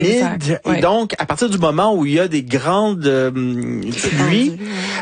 humide. Et donc, à partir du moment où il y a des grandes pluies,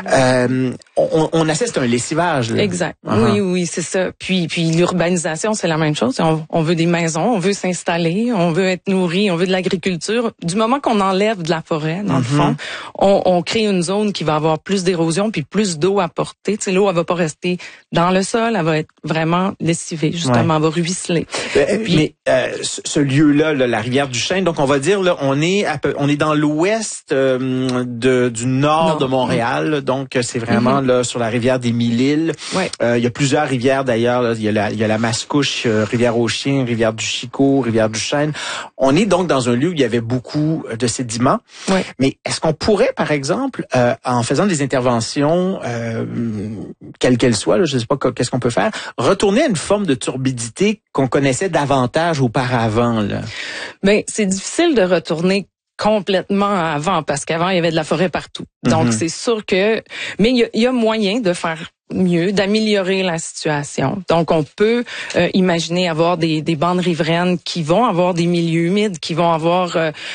on assiste à un lessivage. Là. Exact. Oui, c'est ça. Puis l'urbanisation, c'est la même chose. On veut des maisons, on veut s'installer, on veut être nourri, on veut de l'agriculture. Du moment qu'on enlève de la forêt, dans le fond, on crée une zone qui va avoir plus d'érosion puis plus d'eau à porter. Tu sais, l'eau, elle va pas rester dans le sol, elle va être vraiment lessivée, justement, elle va ruisseler. Mais ce lieu-là, là, la rivière du Chêne, donc on va dire là, on est dans l'ouest du nord de Montréal, donc c'est vraiment là sur la rivière des Mille-Îles. Il y a plusieurs rivières d'ailleurs, là. Il y a la Mascouche, rivière aux Chiens, rivière du Chicot, rivière du Chêne. On est donc dans un lieu où il y avait beaucoup de sédiments. Mais est-ce qu'on pourrait, par exemple, en faisant des interventions, quelles qu'elles soient, là, je ne sais pas qu'est-ce qu'on peut faire, retourner à une forme de turbidité qu'on connaissait davantage auparavant, là? Ben, c'est difficile de retourner complètement avant, parce qu'avant, il y avait de la forêt partout. Donc, c'est sûr que... Mais il y a moyen de faire mieux, d'améliorer la situation. Donc, on peut imaginer avoir des bandes riveraines qui vont avoir des milieux humides, qui vont avoir...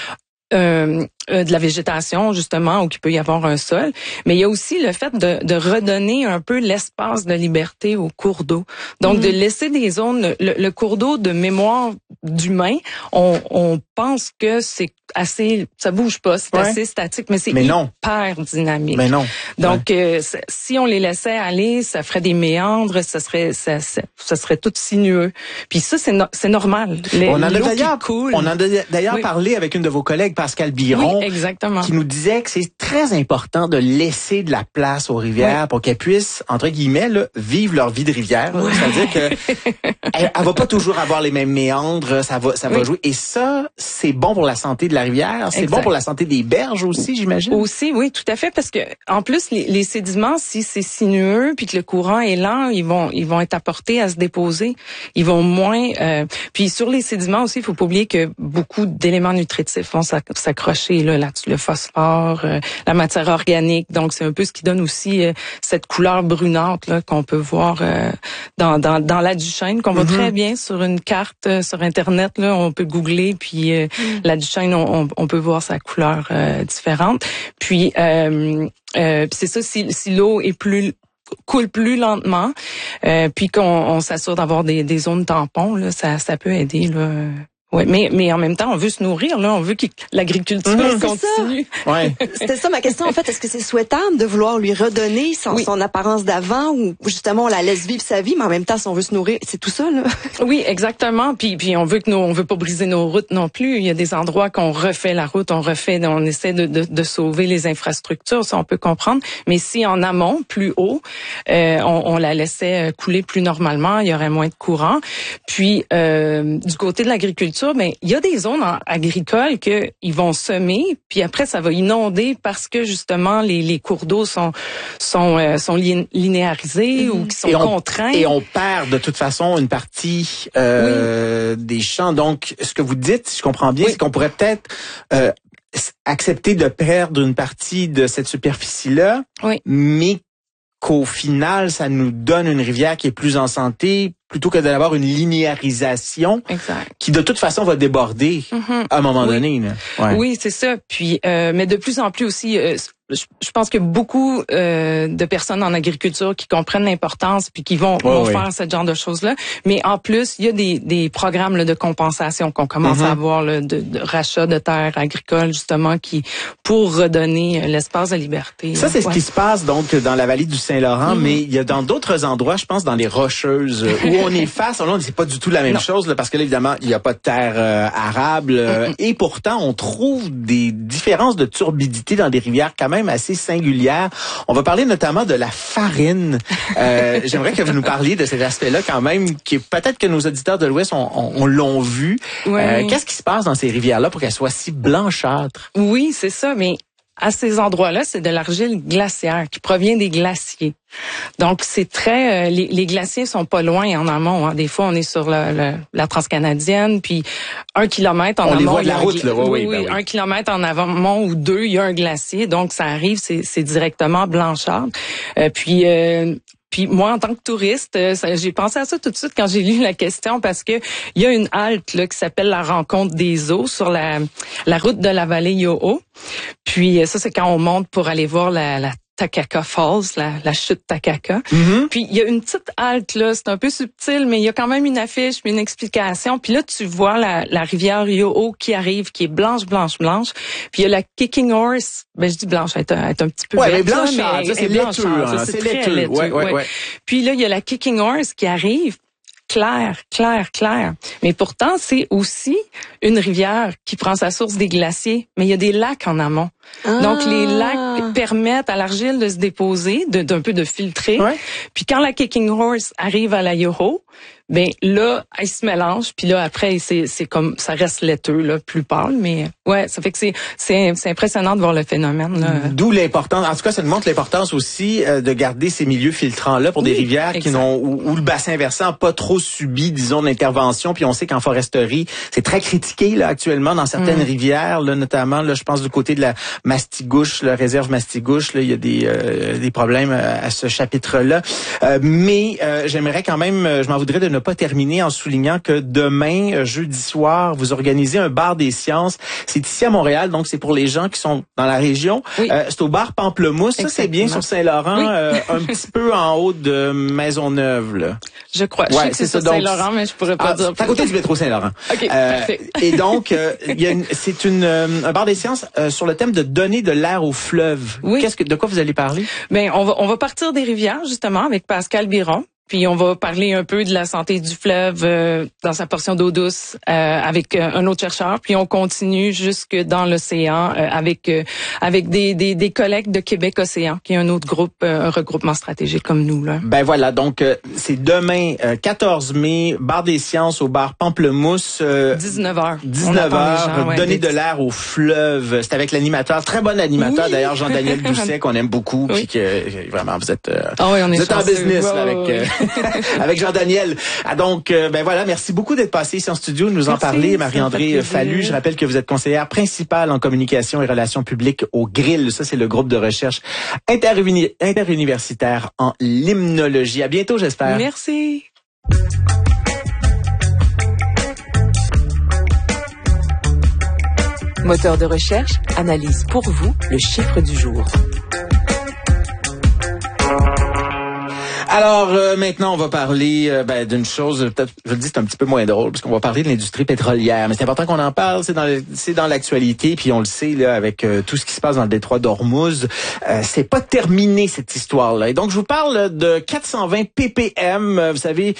de la végétation, justement, où il peut y avoir un sol. Mais il y a aussi le fait de redonner un peu l'espace de liberté au cours d'eau. Donc, de laisser des zones... Le cours d'eau de mémoire d'humain, on pense que c'est assez... Ça bouge pas, c'est assez statique, mais c'est hyper dynamique. Mais non. Donc, si on les laissait aller, ça ferait des méandres, ça serait tout sinueux. Puis ça, c'est normal. On en a d'ailleurs parlé avec une de vos collègues, Pascal Biron, exactement, qui nous disait que c'est très important de laisser de la place aux rivières pour qu'elles puissent, entre guillemets, là, vivre leur vie de rivière. C'est-à-dire que elle va pas toujours avoir les mêmes méandres, ça va jouer. Et ça, c'est bon pour la santé de la rivière, c'est bon pour la santé des berges aussi, j'imagine. Aussi, oui, tout à fait, parce que en plus, les sédiments, si c'est sinueux puis que le courant est lent, ils vont être apportés à se déposer. Ils vont moins... Puis sur les sédiments aussi, il faut pas oublier que beaucoup d'éléments nutritifs vont s'accrocher là-dessus, le phosphore, la matière organique. Donc, c'est un peu ce qui donne aussi cette couleur brunâtre là, qu'on peut voir dans la Duchesne, qu'on voit très bien sur une carte sur Internet. Là, on peut googler, puis la Duchesne, on peut voir sa couleur différente. Puis c'est ça, si l'eau est coule plus lentement, puis qu'on s'assure d'avoir des zones tampons, là, ça peut aider là. Ouais, mais en même temps, on veut se nourrir, là, on veut que l'agriculture continue. C'était ça ma question, en fait. Est-ce que c'est souhaitable de vouloir lui redonner son apparence d'avant, ou justement on la laisse vivre sa vie, mais en même temps, si on veut se nourrir, c'est tout ça, là? Oui, exactement. Puis on veut on veut pas briser nos routes non plus. Il y a des endroits qu'on refait la route, on essaie de sauver les infrastructures, ça on peut comprendre. Mais si en amont, plus haut, on la laissait couler plus normalement, il y aurait moins de courant. Puis du côté de l'agriculture, mais il y a des zones agricoles que ils vont semer, puis après ça va inonder parce que justement les cours d'eau sont linéarisés ou qui sont contraints. Et on perd de toute façon une partie des champs. Donc, ce que vous dites, si je comprends bien, c'est qu'on pourrait peut-être accepter de perdre une partie de cette superficie-là, mais qu'au final, ça nous donne une rivière qui est plus en santé, plutôt que d'avoir une linéarisation qui, de toute façon, va déborder à un moment donné. Là. Oui, c'est ça. Puis, mais de plus en plus aussi, je pense que beaucoup de personnes en agriculture qui comprennent l'importance puis qui vont faire ce genre de choses-là. Mais en plus, il y a des programmes là, de compensation qu'on commence à avoir, là, de rachat de terres agricoles, justement, pour redonner l'espace de liberté. Ça, c'est ce qui se passe donc dans la vallée du Saint-Laurent, mais il y a dans d'autres endroits, je pense, dans les Rocheuses, où on est face, là, c'est pas du tout la même chose, là, parce que là, évidemment, il n'y a pas de terre arable, et pourtant, on trouve des différences de turbidité dans des rivières quand même assez singulières. On va parler notamment de la farine. J'aimerais que vous nous parliez de cet aspect-là quand même, qui est peut-être que nos auditeurs de l'Ouest on l'ont vu. Qu'est-ce qui se passe dans ces rivières-là pour qu'elles soient si blanchâtres? Oui, c'est ça, mais à ces endroits-là, c'est de l'argile glaciaire qui provient des glaciers. Donc, c'est très... les glaciers sont pas loin en amont. Hein. Des fois, on est sur la Transcanadienne, puis 1 kilomètre en amont... On les voit de la route, là. Oui, 1 kilomètre en amont ou 2, il y a un glacier. Donc, ça arrive, c'est directement blanchâtre. Puis Puis moi, en tant que touriste, j'ai pensé à ça tout de suite quand j'ai lu la question parce que il y a une halte là qui s'appelle la Rencontre des eaux sur la route de la vallée Yoho. Puis ça, c'est quand on monte pour aller voir la Takaka Falls, la chute Takaka. Mm-hmm. Puis il y a une petite halte là, c'est un peu subtil, mais il y a quand même une affiche, puis une explication. Puis là, tu vois la rivière Yoho qui arrive, qui est blanche. Puis il y a la Kicking Horse, ben je dis blanche, elle est un petit peu verte, mais blanche, là, mais c'est laiteux, c'est très laiteux. Ouais. Puis là, il y a la Kicking Horse qui arrive. Claire. Mais pourtant, c'est aussi une rivière qui prend sa source des glaciers, mais il y a des lacs en amont. Donc, les lacs permettent à l'argile de se déposer, d'un peu de filtrer. Ouais. Puis quand la Kicking Horse arrive à la Yoho, ben là, elle se mélange, puis là après c'est comme ça reste laiteux là, plus pâle, mais ouais, ça fait que c'est impressionnant de voir le phénomène là. D'où l'importance, en tout cas ça nous montre l'importance aussi de garder ces milieux filtrants là pour des rivières qui n'ont où le bassin versant n'a pas trop subi disons d'intervention, puis on sait qu'en foresterie, c'est très critiqué là actuellement dans certaines rivières là, notamment là je pense du côté de la Mastigouche, la réserve Mastigouche là, il y a des problèmes à ce chapitre-là. Mais j'aimerais quand même je m'en voudrais de ne pas terminer en soulignant que demain, jeudi soir, vous organisez un bar des sciences. C'est ici à Montréal, donc c'est pour les gens qui sont dans la région. Oui. C'est au bar Pamplemousse. Ça, c'est bien sur Saint-Laurent, un petit peu en haut de Maisonneuve. Là. Je crois. Je sais que c'est sur Saint-Laurent, mais je pourrais pas dire. C'est à côté du métro Saint-Laurent. OK, parfait. Et donc, c'est un bar des sciences sur le thème de donner de l'air au fleuve. Oui. De quoi vous allez parler? Ben, on va partir des rivières, justement, avec Pascal Biron. Puis on va parler un peu de la santé du fleuve dans sa portion d'eau douce avec un autre chercheur. Puis on continue jusque dans l'océan avec des collègues de Québec Océan, qui est un autre groupe, un regroupement stratégique comme nous là. Ben voilà, donc c'est demain 14 mai, bar des sciences au bar Pamplemousse. 19h. 19h, donner de l'air au fleuve. C'est avec l'animateur, très bon animateur d'ailleurs, Jean-Daniel Doucet, qu'on aime beaucoup, puis que vraiment vous êtes en business là, avec avec Jean-Daniel. Donc, ben voilà, merci beaucoup d'être passé ici en studio, de nous en parler. Marie-André Fallu, je rappelle que vous êtes conseillère principale en communication et relations publiques au GRIL. Ça, c'est le groupe de recherche interuniversitaire en limnologie. À bientôt, j'espère. Merci. Moteur de recherche analyse pour vous le chiffre du jour. Alors maintenant, on va parler d'une chose, peut-être, je le dis, c'est un petit peu moins drôle, parce qu'on va parler de l'industrie pétrolière. Mais c'est important qu'on en parle, c'est dans l'actualité, puis on le sait là avec tout ce qui se passe dans le détroit d'Ormuz. C'est pas terminé cette histoire-là. Et donc, je vous parle de 420 ppm. Vous savez,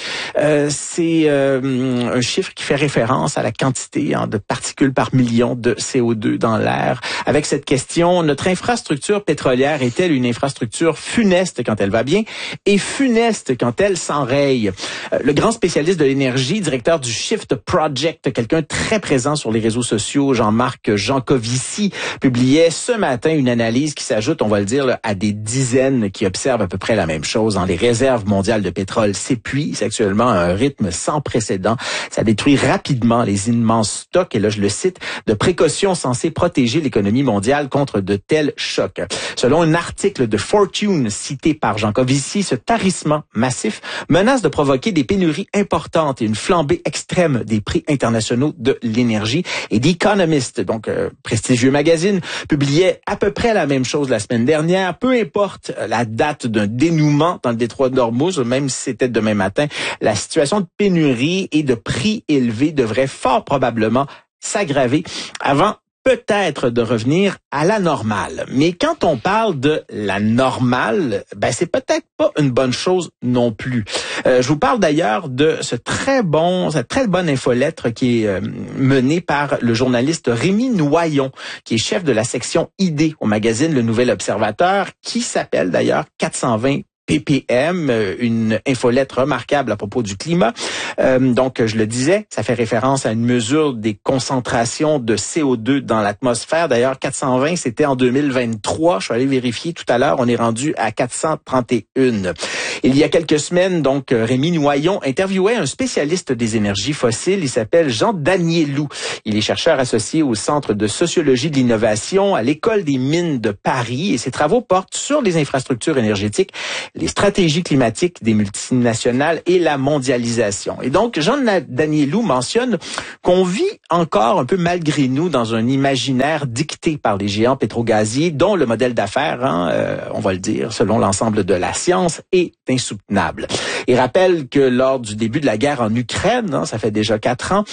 c'est un chiffre qui fait référence à la quantité de particules par million de CO2 dans l'air. Avec cette question, notre infrastructure pétrolière est-elle une infrastructure funeste quand elle va bien et funeste quand elle s'enraye? Le grand spécialiste de l'énergie, directeur du Shift Project, quelqu'un très présent sur les réseaux sociaux, Jean-Marc Jancovici, publiait ce matin une analyse qui s'ajoute, on va le dire, là, à des dizaines qui observent à peu près la même chose. Les réserves mondiales de pétrole s'épuisent actuellement à un rythme sans précédent. Ça détruit rapidement les immenses stocks, et là je le cite, de précautions censées protéger l'économie mondiale contre de tels chocs. Selon un article de Fortune cité par Jancovici, ce tarissement massif menace de provoquer des pénuries importantes et une flambée extrême des prix internationaux de l'énergie. Et The Economist, donc prestigieux magazine, publiait à peu près la même chose la semaine dernière. Peu importe la date d'un dénouement dans le détroit d'Ormuz, même si c'était demain matin, la situation de pénurie et de prix élevés devrait fort probablement s'aggraver avant peut-être de revenir à la normale. Mais quand on parle de la normale, c'est peut-être pas une bonne chose non plus. Je vous parle d'ailleurs de cette très bonne infolettre qui est menée par le journaliste Rémi Noyon, qui est chef de la section idées au magazine Le Nouvel Observateur, qui s'appelle d'ailleurs 420 ppm, une infolettre remarquable à propos du climat. Donc, je le disais, ça fait référence à une mesure des concentrations de CO2 dans l'atmosphère. D'ailleurs, 420, c'était en 2023. Je suis allé vérifier tout à l'heure. On est rendu à 431. Il y a quelques semaines, donc, Rémi Noyon interviewait un spécialiste des énergies fossiles. Il s'appelle Jean Danielou. Il est chercheur associé au Centre de sociologie de l'innovation à l'École des mines de Paris, et ses travaux portent sur les infrastructures énergétiques les stratégies climatiques des multinationales et la mondialisation. Et donc, Jean Danielou mentionne qu'on vit encore un peu malgré nous dans un imaginaire dicté par les géants pétrogaziers dont le modèle d'affaires, on va le dire, selon l'ensemble de la science, est insoutenable. Il rappelle que lors du début de la guerre en Ukraine, ça fait déjà 4 ans,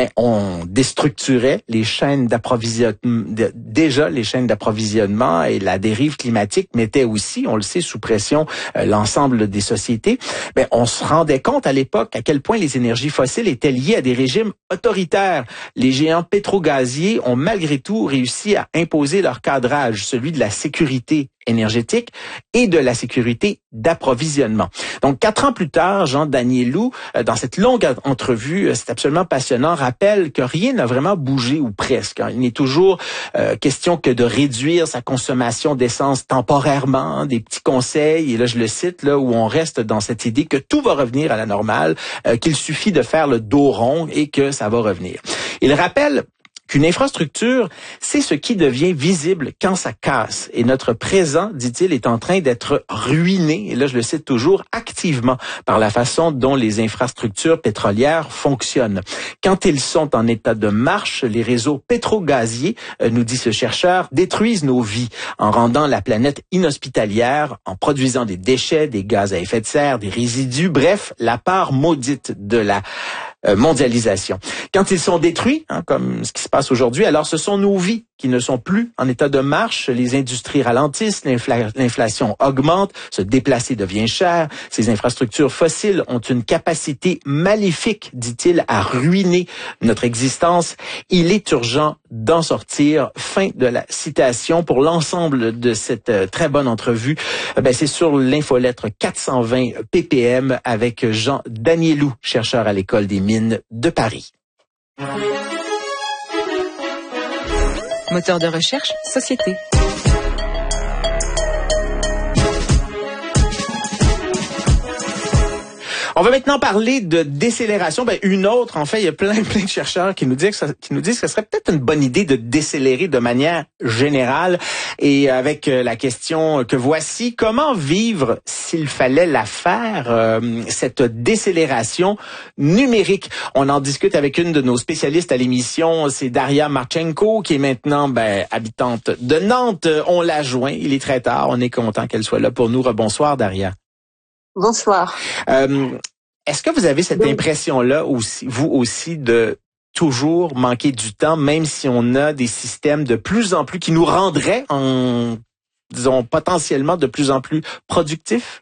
on déstructurait les chaînes d'approvisionnement, déjà les chaînes d'approvisionnement, et la dérive climatique mettait aussi, on le sait, sous pression l'ensemble des sociétés. On se rendait compte à l'époque à quel point les énergies fossiles étaient liées à des régimes autoritaires. Les géants pétrogaziers ont malgré tout réussi à imposer leur cadrage, celui de la sécurité énergétique et de la sécurité d'approvisionnement. Donc, 4 ans plus tard, Jean Danielou, dans cette longue entrevue, c'est absolument passionnant, rappelle que rien n'a vraiment bougé ou presque. Il n'est toujours question que de réduire sa consommation d'essence temporairement, des petits conseils, et là je le cite, là où on reste dans cette idée que tout va revenir à la normale, qu'il suffit de faire le dos rond et que ça va revenir. Il rappelle qu'une infrastructure, c'est ce qui devient visible quand ça casse. Et notre présent, dit-il, est en train d'être ruiné, et là je le cite toujours, activement par la façon dont les infrastructures pétrolières fonctionnent. Quand ils sont en état de marche, les réseaux pétrogaziers, nous dit ce chercheur, détruisent nos vies en rendant la planète inhospitalière, en produisant des déchets, des gaz à effet de serre, des résidus, bref, la part maudite de la mondialisation. Quand ils sont détruits, comme ce qui se passe aujourd'hui, alors ce sont nos vies qui ne sont plus en état de marche. Les industries ralentissent, l'inflation augmente, se déplacer devient cher. Ces infrastructures fossiles ont une capacité maléfique, dit-il, à ruiner notre existence. Il est urgent d'en sortir. Fin de la citation. Pour l'ensemble de cette très bonne entrevue, c'est sur l'infolettre 420 ppm avec Jean Danielou, chercheur à l'École des mines de Paris. Moteur de recherche, société. On va maintenant parler de décélération. Une autre, en fait, il y a plein de chercheurs qui nous disent que ce serait peut-être une bonne idée de décélérer de manière générale. Et avec la question que voici, comment vivre s'il fallait la faire, cette décélération numérique? On en discute avec une de nos spécialistes à l'émission, c'est Daria Marchenko, qui est maintenant habitante de Nantes. On l'a joint, il est très tard, on est content qu'elle soit là pour nous. Rebonsoir, Daria. Bonsoir. Est-ce que vous avez cette impression-là aussi, vous aussi, de toujours manquer du temps, même si on a des systèmes de plus en plus qui nous rendraient, disons, potentiellement de plus en plus productifs?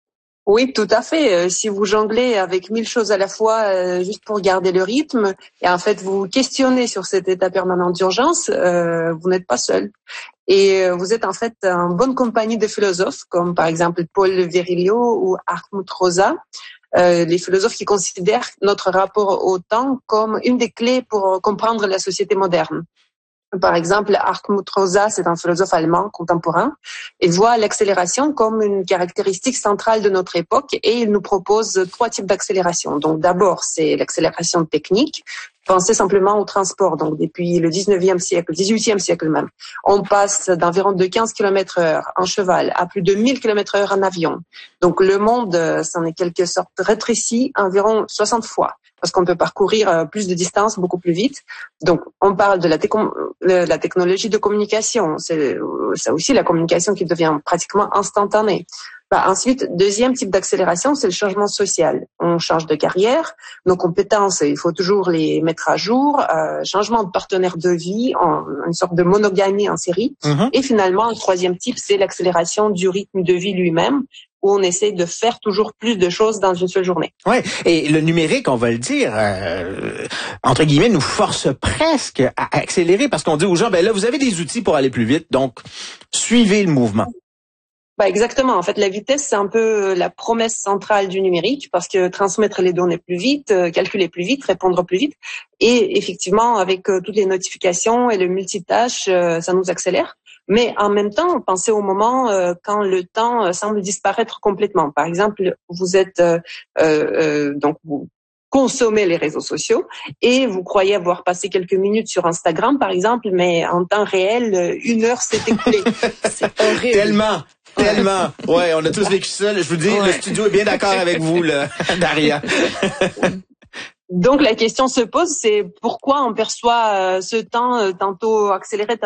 Oui, tout à fait. Si vous jonglez avec 1000 choses à la fois juste pour garder le rythme, et en fait vous questionnez sur cet état permanent d'urgence, vous n'êtes pas seul. Et vous êtes en fait en bonne compagnie de philosophes, comme par exemple Paul Virilio ou Hartmut Rosa, les philosophes qui considèrent notre rapport au temps comme une des clés pour comprendre la société moderne. Par exemple, Hartmut Rosa, c'est un philosophe allemand contemporain, et voit l'accélération comme une caractéristique centrale de notre époque, et il nous propose 3 types d'accélération. Donc d'abord, c'est l'accélération technique. Pensez simplement au transport. Donc depuis le 19e siècle, 18e siècle même, on passe d'environ de 15 km/h en cheval à plus de 1000 km/h en avion. Donc le monde s'en est quelque sorte rétréci environ 60 fois, parce qu'on peut parcourir plus de distance beaucoup plus vite. Donc on parle de la technologie de communication. C'est ça aussi, la communication qui devient pratiquement instantanée. Ensuite, deuxième type d'accélération, c'est le changement social. On change de carrière, nos compétences, il faut toujours les mettre à jour, changement de partenaire de vie, une sorte de monogamie en série. Et finalement, le troisième type, c'est l'accélération du rythme de vie lui-même, où on essaie de faire toujours plus de choses dans une seule journée. Ouais, et le numérique, on va le dire, entre guillemets, nous force presque à accélérer, parce qu'on dit aux gens, là, vous avez des outils pour aller plus vite, donc suivez le mouvement. Exactement. En fait, la vitesse, c'est un peu la promesse centrale du numérique, parce que transmettre les données plus vite, calculer plus vite, répondre plus vite. Et effectivement, avec toutes les notifications et le multitâche, ça nous accélère. Mais en même temps, pensez au moment quand le temps semble disparaître complètement. Par exemple, vous êtes donc vous consommez les réseaux sociaux et vous croyez avoir passé quelques minutes sur Instagram, par exemple, mais en temps réel, 1 heure s'est écoulée. C'est horrible. Tellement. Tellement. Ouais, on a tous vécu ça. Je vous dis, le studio est bien d'accord avec vous, là, Daria. Donc la question se pose, c'est pourquoi on perçoit ce temps tantôt accéléré,